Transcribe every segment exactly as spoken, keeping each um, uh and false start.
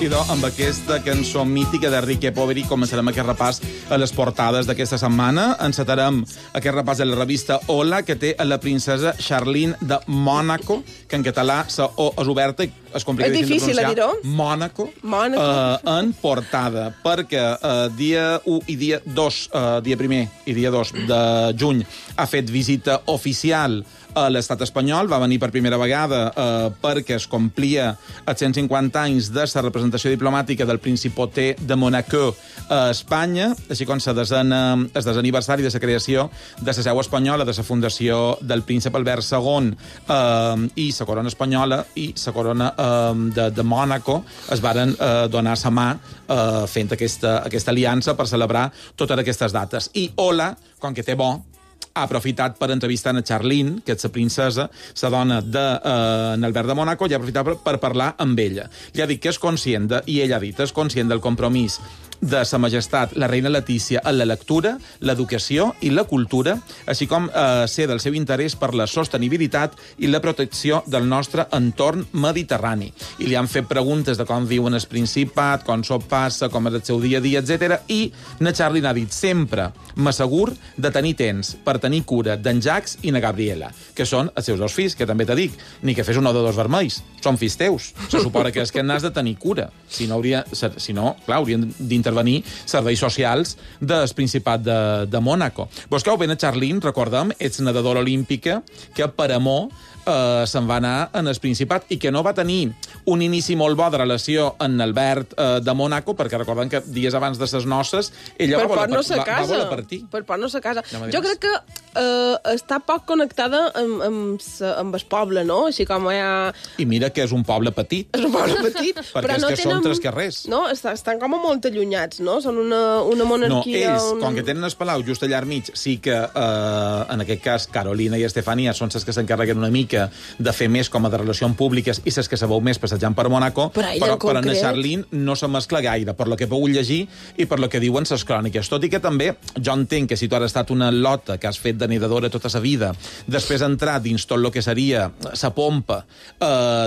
Idò, amb aquesta cançó mítica de Ricchi e Poveri començarem aquest repàs a les portades d'aquesta setmana. Encetarem aquest repàs de la revista Hola, que té a la princesa Charline de Mònaco, que en català la O és oberta i es complica és difícil de dir-ho. Mònaco, Mònaco. Uh, en portada, perquè uh, dia u i dia dos, uh, dia primer i dia dos de juny, ha fet visita oficial a l'estat espanyol, va venir per primera vegada eh, perquè es complia els cent cinquanta anys de la representació diplomàtica del Principauté de Monaco a Espanya, així com el desena, el desè aniversari de la creació de la seu espanyola, de la fundació del príncep Albert segon, eh, i la corona espanyola i la corona eh, de, de Mònaco es varen eh, donar sa mà eh, fent aquesta, aquesta aliança per celebrar totes aquestes dates. I Hola, com que té bo, ha aprofitat per entrevistar a Charline, que és la princesa, la dona de eh, Albert de Mònaco, i ha aprofitat per, per parlar amb ella. Li ha dit que és conscient, de, i ella ha dit, és conscient del compromís de sa majestat, la reina Letícia, en la lectura, l'educació i la cultura, així com eh, ser del seu interès per la sostenibilitat i la protecció del nostre entorn mediterrani. I li han fet preguntes de com viuen el Principat, com s'ho passa, com és el seu dia a dia, etcètera. I na Charline ha dit, sempre m'assegur de tenir temps per tenir cura d'en Jacques i na Gabriela, que són els seus dos fills, que també t'he dit, ni que fes un ou de dos vermells, són fills teus. Se suposa que és que n'has de tenir cura. Si no, hauria, si no clar, haurien d'intervenir serveis socials del Principat de, de Mònaco. Vos que ho ben a Charline, recordem, ets nedadora olímpica, que per amor eh, se'n va anar en el Principat i que no va tenir un inici molt bo de relació amb Albert eh, de Mònaco, perquè recordem que dies abans de ses noces ella per va voler, no va, va voler partir. Per pot no se casa. No jo crec que eh, està poc connectada amb, amb, amb el poble, no? Així com hi ha... I mira que és un poble petit. És un poble petit, perquè però és no que tenen... són tres carrers. No, estan, estan com a molt allunyats, no? Són una, una monarquia... No, ells, un... com que tenen el palau just allà al mig, sí que, eh, en aquest cas, Carolina i Estefania són les que s'encarreguen una mica de fer més com a de relacions públiques i les que sabeu més passejant per Mònaco, però, però per a concret... Charline no se mescla gaire, per lo que he pogut llegir i per lo que diuen les cròniques. Tot i que també, jo entenc que si tu has estat una lota que has fet de nedadora tota sa vida, després entrar dins tot el que seria sa pompa eh,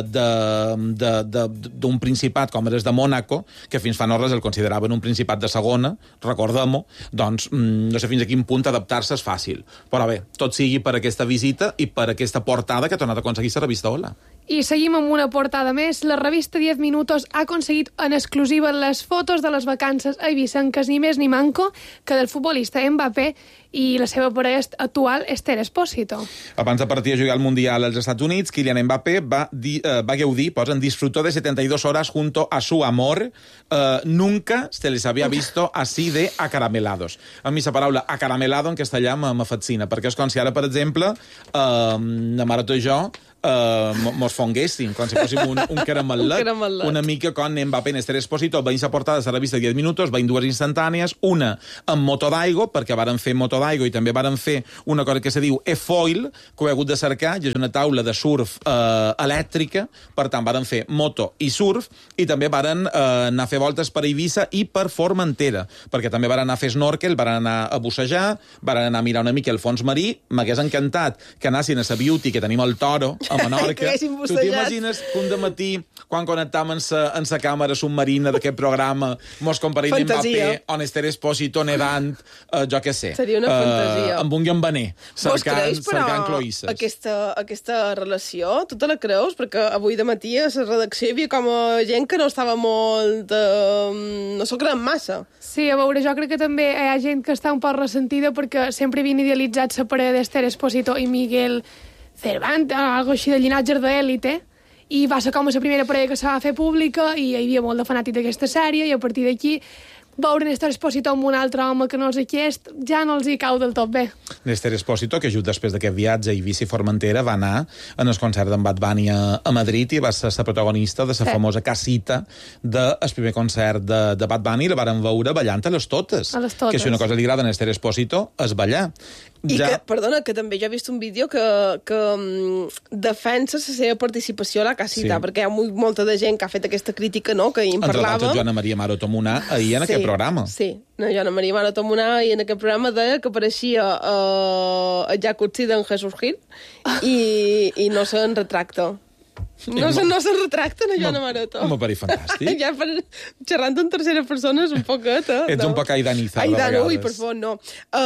d'un principat com és de Mònaco, que fins fa no res el consideraven un principat de segona, recordem-ho, doncs no sé fins a quin punt adaptar-se és fàcil. Però bé, tot sigui per aquesta visita i per aquesta portada que ha tornat a aconseguir la revista Hola. I seguim amb una portada més. La revista diez minutos ha aconseguit en exclusiva les fotos de les vacances eivissenques, ni més ni manco, que del futbolista Mbappé i la seva parella actual, Esther Espósito. Abans de partir a jugar al Mundial als Estats Units, Kylian Mbappé va, di, uh, va gaudir, posen, disfrutó de setenta y dos horas junto a su amor. Uh, nunca se les había visto así de acaramelados. A mi la paraula acaramelado en castellà me fascina, perquè és com si ara, per exemple, uh, la mare i jo Uh, mos fonguéssim, com si fóssim un, un caramelet. un caramelet. Una mica com Mbappé en Esther Espósito va a portada de la revista diez minutos, va en dues instantànies, una amb moto d'aigua, perquè varen fer moto d'aigua i també varen fer una cosa que se diu e-foil, que ho he hagut de cercar, i és una taula de surf eh, elèctrica, per tant, varen fer moto i surf, i també varen eh, anar a fer voltes per Eivissa i per Formentera, perquè també varen anar a fer snorkel, varen anar a bussejar, varen anar a mirar una mica el fons marí. M'hagués encantat que anassin a sa beauty, que tenim el Toro, a Menorca. Tu t'imagines que un dematí, quan connectam en sa, en sa càmera submarina d'aquest programa, mos comparint Mbappé, on Esther Espósito nedant, uh, jo què sé. Seria una fantasia. Uh, amb un gambaner, cercant, creus, però, cercant cloïsses. Aquesta, aquesta relació, tu te la creus? Perquè avui de matí a la redacció hi havia com a gent que no estava molt... Uh, no s'ho creuen massa. Sí, a veure, jo crec que també hi ha gent que està un poc ressentida perquè sempre havien idealitzat la parella d'Esther Espósito i Miguel Cervantes, algo així de llinatges d'élite, i va ser com la primera parella que se va fer pública i hi havia molt de fanàtic d'aquesta sèrie, i a partir d'aquí veure Néstor Espósito amb un altre home que no els aquest, ja no els hi cau del tot bé. Néstor Espósito, que just després d'aquest viatge a Eivissa i Formentera va anar en el concert d'en Bad Bunny a, a Madrid i va ser la protagonista de la sí. famosa casita del primer concert de, de Bad Bunny, i la varen veure ballant a les totes. A les totes. Que si una cosa li agrada a Néstor Espósito és ballar. I ja... que, perdona, que també jo he vist un vídeo que, que um, defensa la seva participació a la casita, sí. perquè hi ha molt, molta de gent que ha fet aquesta crítica, no?, que hi en Entre parlava. Entre Joana Maria Maro Tomunar ahir en sí, aquest programa. Sí, no, Joana Maria Maro Tomunar i en aquest programa deia que apareixia uh, el jacuzzi d'en Jesús Gil i, i no se'n retracta. No, se, no se retracten a Joana Maroto. M'ho pareix fantàstic. Ja per, xerrant en tercera persona és un poquet, eh? Ets no? un poc Aidaniza, de Aidan, vegades. ui, per favor, no.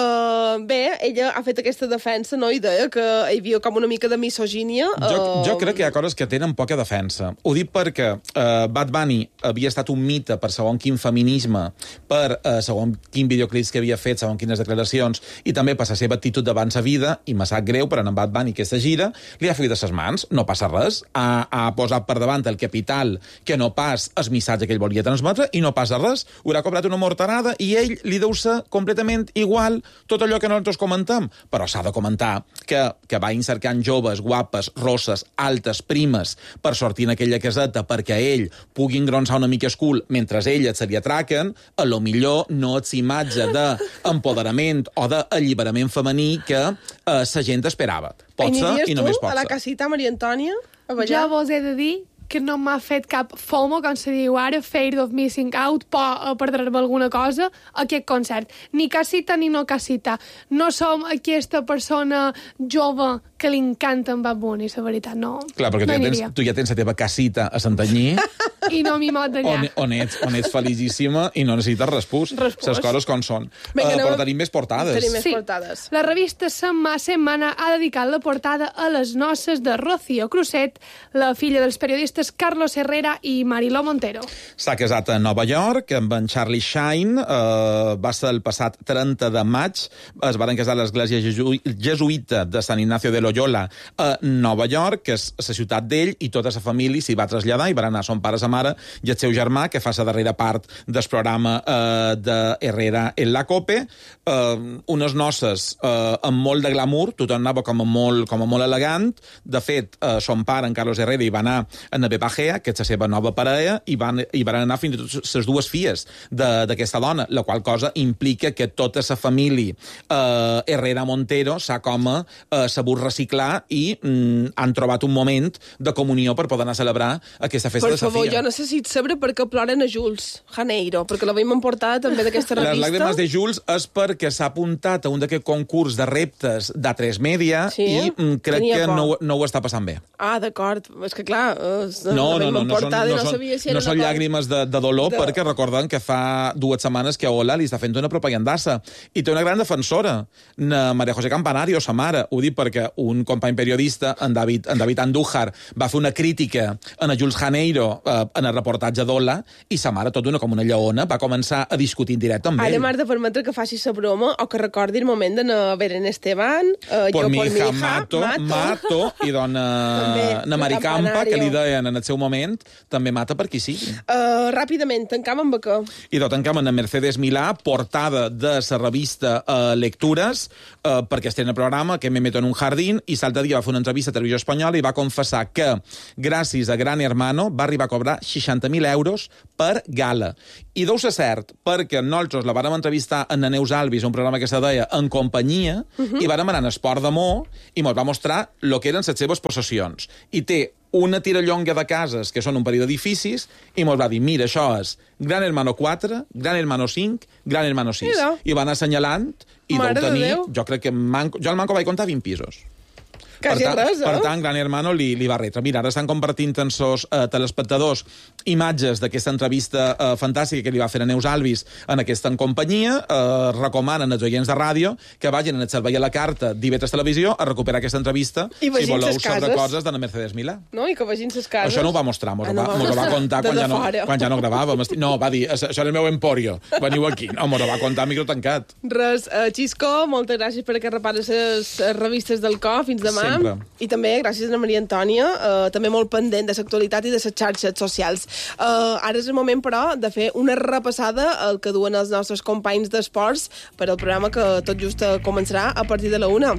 Uh, bé, ella ha fet aquesta defensa, no? I deia que hi havia com una mica de misogínia. Jo, uh... jo crec que hi ha coses que tenen poca defensa. Ho dic perquè uh, Bad Bunny havia estat un mite per segon quin feminisme, per uh, segon quin videoclips que havia fet, segon quines declaracions, i també per la seva actitud d'abans a vida, i m'ha sap greu, però en Bad Bunny aquesta gira li ha fet de ses mans, no passa res, ha, ha posat per davant el capital que no pas el missatge que ell volia transmetre, i no passa res, haurà cobrat una morterada i ell li deu ser completament igual tot allò que nosaltres comentem, però s'ha de comentar que, que va cercant joves, guapes, rosses, altes, primes, per sortir en aquella caseta perquè ell pugui engronsar una mica el cul mentre elles se li atraquen, a lo millor no és imatge d'empoderament o d'alliberament femení que eh, la gent esperava. Pot ser i només pot ser. A la casita, Maria Antònia? Jo vos he de dir que no m'ha fet cap FOMO, com se diu ara, fear of missing out, por a perdre-me alguna cosa, a aquest concert. Ni casita ni no casita. No som aquesta persona jove que li encanta en Bad Bunny, la veritat, no. Clar, perquè no tu, ja tens, tu ja tens la teva casita a Santanyí, i no m'hi mot d'allà. on, on, ets, on ets felicíssima i no necessites respús. Respús. Les coses com són. Vinga, uh, no... però tenim més portades. Tenim més Sí. portades. La revista Setma Setmana ha dedicat la portada a les noces de Rocío Cruzet, la filla dels periodistes Carlos Herrera i Mariló Montero. S'ha casat a Nova York amb en Charlie Shine, uh, va ser el passat trenta de maig, es van casar a l'església jesu jesuïta de Sant Ignacio de Loyola a Nova York, que és la ciutat d'ell, i tota la família s'hi va traslladar i van anar a son pare, sa mare i el seu germà, que fa la darrera part del programa uh, de Herrera en la Cope. Uh, unes noces uh, amb molt de glamour, tothom anava com a molt, com a molt elegant. De fet, uh, son pare, en Carlos Herrera, hi va anar a Nave Pagea, que és la seva nova parella, i van, hi van anar fins i tot les dues filles d'aquesta dona, la qual cosa implica que tota la família uh, Herrera Montero s'ha com a uh, sabut reciclar i mm, han trobat un moment de comunió per poder anar a celebrar aquesta festa Per de sa favor, filla. jo necessito saber per què ploren a Jules Janeiro, perquè la veiem portada també d'aquesta revista. Les làgrimes de Jules és perquè s'ha apuntat a un d'aquest concurs de reptes d'A tres Media Sí? i mm, crec Tenia que por. no, no ho està passant bé. Ah, d'acord. És que, clar, és, No, la no, veiem no, no, són, portada i no, no són, sabia si era no són una cosa. llàgrimes de, de dolor, De- perquè recorden que fa dues setmanes que Ola li està fent una propagandassa i té una gran defensora, na María José Campanario, sa mare. Ho dic perquè un company periodista, en David, en David Andújar, va fer una crítica en a Jules Janeiro eh, en el reportatge d'Ola i sa mare, tot una com una lleona, va començar a discutir en directe amb Ara ell. m'has de permetre que faci sa broma o que recordi el moment d'anar a Belén Esteban, eh, Por jo mi por hija, mi hija, mato, mato, i dona També, na Maricampa, Campanario. que li deien en el seu moment, també mata per qui sigui. Uh, ràpidament, tancam amb què? I tot tancam en Mercedes Milà, portada de la revista uh, Lectures, uh, perquè estrena el programa, que me meto en un jardín, i l'altre dia va fer una entrevista a Televisió Espanyola i va confessar que, gràcies a Gran Hermano, va arribar a cobrar seixanta mil euros per gala. I deu ser cert, perquè nosaltres la vàrem entrevistar en la Neus Alvis, un programa que se deia En companyia, uh -huh. i vàrem anar en Esport d'Amor, i ens va mostrar el que eren les seves possessions. I té una tirallonga de cases, que són un parell d'edificis, i ens va dir, mira, això és Gran Hermano quatre, Gran Hermano cinc, Gran Hermano sis. Mira. I va anar assenyalant, i Mare deu de tenir, Déu. jo crec que manco, jo al Manco vaig comptar vint pisos. Quasi per tant, res, eh? Per tant, Gran Hermano li, li va retre. Mira, ara estan compartint en sos eh, telespectadors imatges d'aquesta entrevista eh, fantàstica que li va fer a Neus Alvis en aquesta en companyia. Eh, recomanen als oients de ràdio que vagin en el servei a la carta d'I V tres Televisió a recuperar aquesta entrevista I si vegin voleu ses sobre cases. coses de la Mercedes Milà. No? I que vegin ses cases. Això no ho va mostrar, mos, Ah, ho, no va, va mos ho va mostrar. contar De quan ja, no, fora. quan ja no gravàvem. No, va dir, això és el meu emporio, veniu aquí. No, mos ho va contar a micro tancat. Res, uh, Xisco, moltes gràcies per aquest repàs de les eh, revistes del C O, fins demà. Sempre. I també gràcies a la Maria Antònia, uh, també molt pendent de l'actualitat i de les xarxes socials. Uh, ara és el moment, però, de fer una repassada al que duen els nostres companys d'esports per al programa que tot just començarà a partir de la una.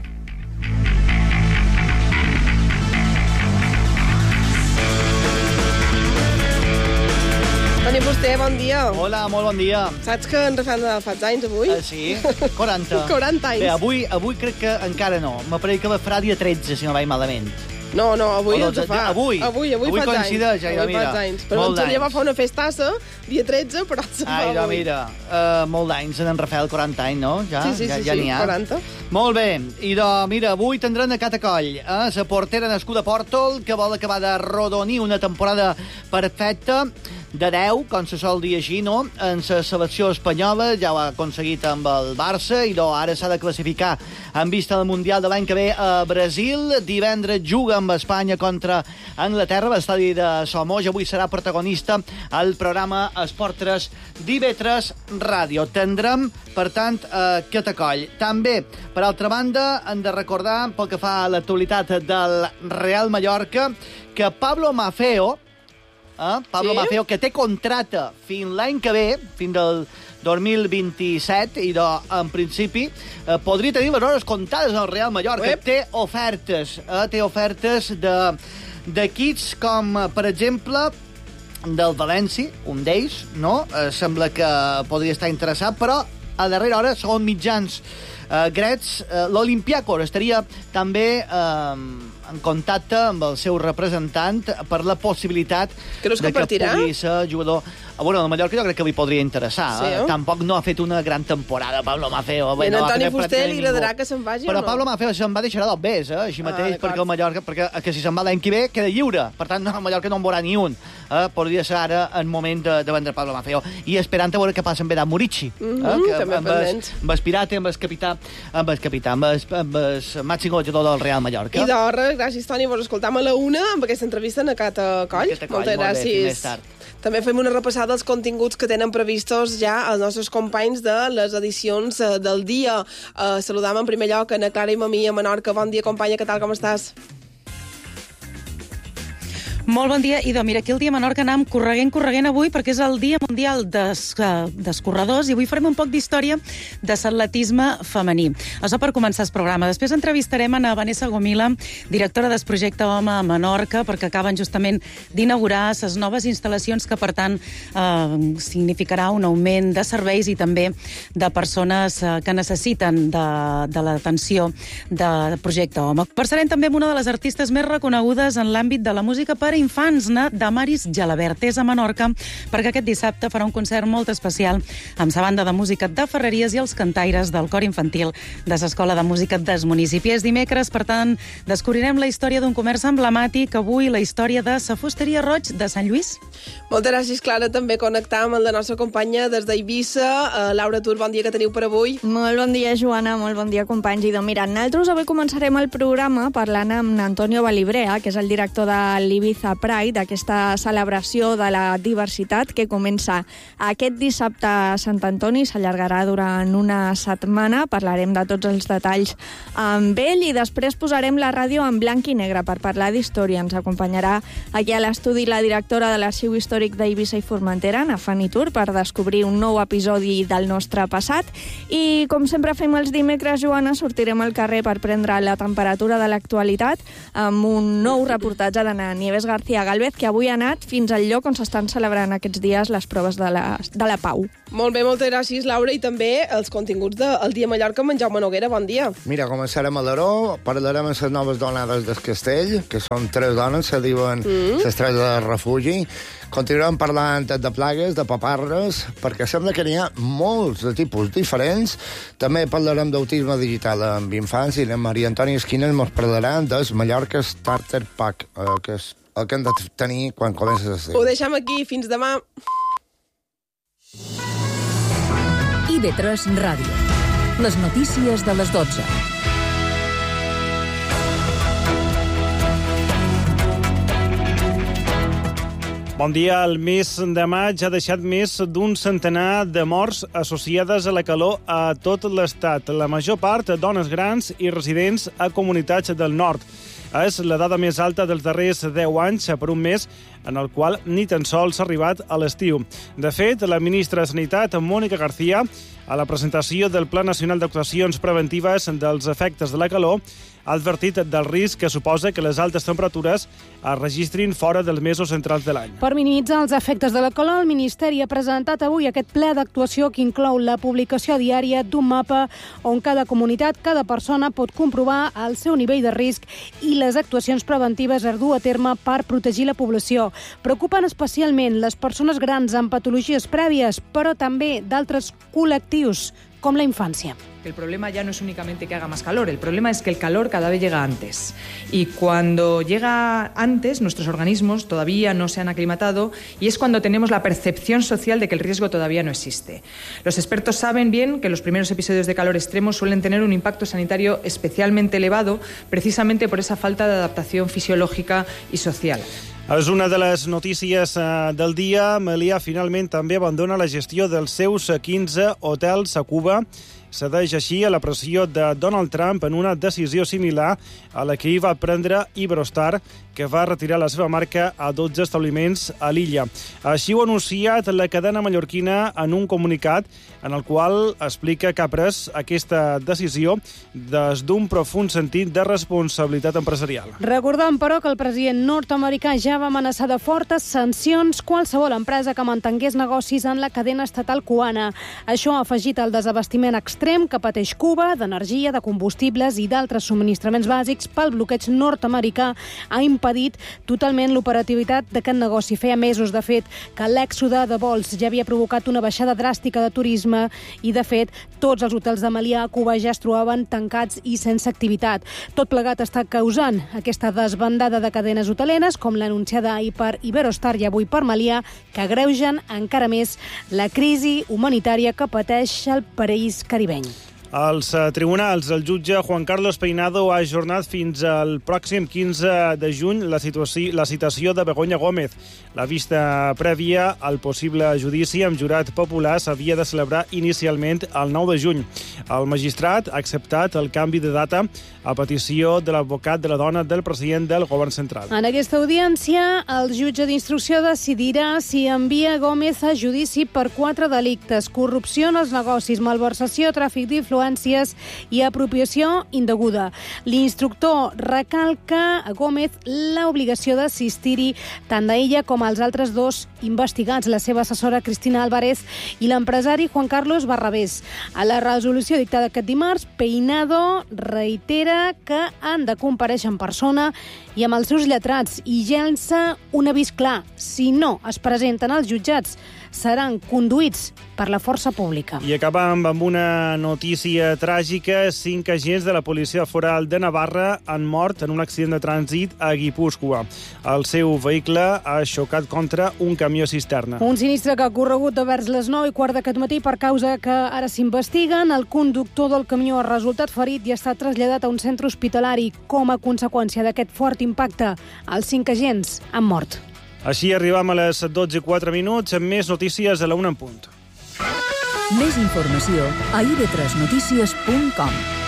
Toni Fuster, bon dia. Hola, molt bon dia. Saps que en refem de fa anys avui? Uh, sí, quaranta. quaranta anys. Bé, avui, avui crec que encara no. M'apareix que la farà dia tretze, si no vaig malament. No, no, avui els fa. Avui? Avui, avui, avui faig coincideix, anys. ja, avui mira. faig anys. Però en Xavier va fer una festassa, dia tretze, però se'n fa Ai, avui. Ai, mira, uh, molt d'anys, en Rafael, quaranta anys, no? Ja, sí, sí, ja, sí, ja sí, n'hi ha. quaranta. Molt bé, i de, mira, avui tindrem a Catacoll, eh? La portera nascuda a Pòrtol, que vol acabar de rodonir una temporada perfecta, de deu, com se sol dir així, no? En la selecció espanyola ja ho ha aconseguit amb el Barça i no, ara s'ha de classificar en vista del Mundial de l'any que ve a Brasil. Divendres juga amb Espanya contra Anglaterra, l'estadi de Somoja. Avui serà protagonista al programa Esport tres d'I V tres Ràdio. Tindrem, per tant, a Catacoll. També, per altra banda, hem de recordar, pel que fa a l'actualitat del Real Mallorca, que Pablo Maffeo, Eh? Pablo sí? Maffeo, que té contracte fins l'any que ve, fins del dos mil vint-i-set, i de, en principi eh, podria tenir les hores comptades al Real Mallorca. Uep. Té ofertes, eh? té ofertes de d'equips com, per exemple, del València, un d'ells, no? Eh, sembla que podria estar interessat, però a darrera hora, segons mitjans eh, grets, eh, l'Olympiacos estaria també eh, en contacte amb el seu representant per la possibilitat que, no de que pugui ser jugador. Bueno, el Mallorca jo crec que li podria interessar. Sí, eh? Tampoc no ha fet una gran temporada Pablo Maffeo. I a no Antoni Fuster li agradarà que se'n vagi Però o no? Pablo Maffeo se'n va deixar dos bes, eh? Així mateix, ah, perquè el Mallorca, perquè que si se'n va l'any que ve queda lliure. Per tant, no, el Mallorca no en veurà ni un. Eh? Podria ser ara el moment de, de vendre Pablo Maffeo. I esperant a veure què passa amb Vedat Murici. Mm -hmm, eh? que, també amb, es, amb el Pirate, amb el capità, amb el capità, amb el, amb el màxim golejador del Real Mallorca. I d'hora, gràcies, Toni, vos escoltam a la una amb aquesta entrevista en Catacoll. Moltes gràcies. També fem una repassada dels continguts que tenen previstos ja els nostres companys de les edicions del dia. Uh, saludam en primer lloc a na Clara i Mamí a Menorca. Bon dia, companya, què tal, com estàs? Molt bon dia, Idò. Mira, aquí el dia a Menorca anàvem correguent, correguent avui perquè és el Dia Mundial des, uh, dels Corredors i avui farem un poc d'història de l'atletisme femení. Això per començar el programa. Després entrevistarem a Vanessa Gomila, directora del projecte Home a Menorca, perquè acaben justament d'inaugurar les noves instal·lacions que, per tant, eh, significarà un augment de serveis i també de persones eh, que necessiten de, de l'atenció del projecte Home. Conversarem també amb una de les artistes més reconegudes en l'àmbit de la música per infants, Damaris Gelabert. És a Menorca perquè aquest dissabte farà un concert molt especial amb sa banda de música de Ferreries i els cantaires del cor infantil de l'Escola de Música del municipi. És dimecres, per tant, descobrirem la història d'un comerç emblemàtic. Avui la història de la Fusteria Roig de Sant Lluís. Moltes gràcies, Clara. També connectam amb la nostra companya des d'Eivissa. Uh, Laura Tur, bon dia que teniu per avui. Molt bon dia, Joana. Molt bon dia, companys. I doncs, mira, nosaltres avui començarem el programa parlant amb Antonio Balibrea, que és el director de l'Ibiza Pride, aquesta celebració de la diversitat que comença aquest dissabte a Sant Antoni, s'allargarà durant una setmana. Parlarem de tots els detalls amb ell i després posarem la ràdio en blanc i negre per parlar d'història. Ens acompanyarà aquí a l'estudi la directora de l'Arxiu Històric d'Eivissa i Formentera, na Fanny Tur, per descobrir un nou episodi del nostre passat. I com sempre fem els dimecres, Joana, sortirem al carrer per prendre la temperatura de l'actualitat amb un nou reportatge de na Nieves García Galvez, que avui ha anat fins al lloc on s'estan celebrant aquests dies les proves de la, de la pau. Molt bé, moltes gràcies, Laura, i també els continguts del Dia Mallorca amb en Jaume Noguera. Bon dia. Mira, començarem a l'Aró, parlarem amb les noves donades del castell, que són tres dones, se diuen mm. les tres de refugi. Continuarem parlant de plagues, de paparres, perquè sembla que n'hi ha molts de tipus diferents. També parlarem d'autisme digital amb infants i la Maria Antònia Esquines ens parlarà del Mallorca Starter Pack, eh, que és el que hem de tenir quan comences a ser. Ho deixem aquí, fins demà. I V tres Ràdio. Les notícies de les dotze. Bon dia. El mes de maig ha deixat més d'un centenar de morts associades a la calor a tot l'estat. La major part, dones grans i residents a comunitats del nord. És la dada més alta dels darrers deu anys per un mes en el qual ni tan sols s'ha arribat a l'estiu. De fet, la ministra de Sanitat, Mònica García, a la presentació del Pla Nacional d'Actuacions Preventives dels Efectes de la Calor, ha advertit del risc que suposa que les altes temperatures es registrin fora dels mesos centrals de l'any. Per minimitzar els efectes de la calor, el Ministeri ha presentat avui aquest ple d'actuació que inclou la publicació diària d'un mapa on cada comunitat, cada persona pot comprovar el seu nivell de risc i les actuacions preventives a dur a terme per protegir la població. Preocupen especialment les persones grans amb patologies prèvies, però també d'altres col·lectius, com la infància. El problema ya no es únicamente que haga más calor, el problema es que el calor cada vez llega antes. Y cuando llega antes, nuestros organismos todavía no se han aclimatado y es cuando tenemos la percepción social de que el riesgo todavía no existe. Los expertos saben bien que los primeros episodios de calor extremo suelen tener un impacto sanitario especialmente elevado, precisamente por esa falta de adaptación fisiológica y social. És una de les notícies del dia. Melià finalment també abandona la gestió dels seus quinze hotels a Cuba. Cedeix així a la pressió de Donald Trump en una decisió similar a la que hi va prendre Iberostar, que va retirar la seva marca a dotze establiments a l'illa. Així ho ha anunciat la cadena mallorquina en un comunicat en el qual explica que ha pres aquesta decisió des d'un profund sentit de responsabilitat empresarial. Recordem, però, que el president nord-americà ja va amenaçar de fortes sancions qualsevol empresa que mantingués negocis en la cadena estatal cubana. Això ha afegit el desabastiment extrem que pateix Cuba d'energia, de combustibles i d'altres subministraments bàsics pel bloqueig nord-americà ha impedit totalment l'operativitat d'aquest negoci. Feia mesos, de fet, que l'èxode de vols ja havia provocat una baixada dràstica de turisme i, de fet, tots els hotels de Melià a Cuba ja es trobaven tancats i sense activitat. Tot plegat està causant aquesta desbandada de cadenes hoteleres, com l'anunciada ahir per Iberostar i avui per Melià, que agreugen encara més la crisi humanitària que pateix el país caribeny. Els tribunals, el jutge Juan Carlos Peinado ha ajornat fins al pròxim quinze de juny la, situació, la citació de Begoña Gómez. La vista prèvia al possible judici amb jurat popular s'havia de celebrar inicialment el nou de juny. El magistrat ha acceptat el canvi de data a petició de l'advocat de la dona del president del govern central. En aquesta audiència, el jutge d'instrucció decidirà si envia Gómez a judici per quatre delictes: corrupció en els negocis, malversació, tràfic d'influències i apropiació indeguda. L'instructor recalca a Gómez l'obligació d'assistir-hi tant d'ella com als altres dos investigats, la seva assessora Cristina Álvarez i l'empresari Juan Carlos Barrabés. A la resolució dictada aquest dimarts, Peinado reitera que han de comparèixer en persona i amb els seus lletrats i llença un avís clar: si no es presenten als jutjats, seran conduïts per la força pública. I acabam amb una notícia tràgica. Cinc agents de la Policia Foral de Navarra han mort en un accident de trànsit a Guipúscoa. El seu vehicle ha xocat contra un camió cisterna. Un sinistre que ha corregut de vers les nou i quart d'aquest matí per causa que ara s'investiguen. El conductor del camió ha resultat ferit i ha estat traslladat a un centre hospitalari. Com a conseqüència d'aquest fort impacte, els cinc agents han mort. Així arribam a les dotze i quatre minuts amb més notícies a la una en punt. Més informació a i de tres notícies punt com.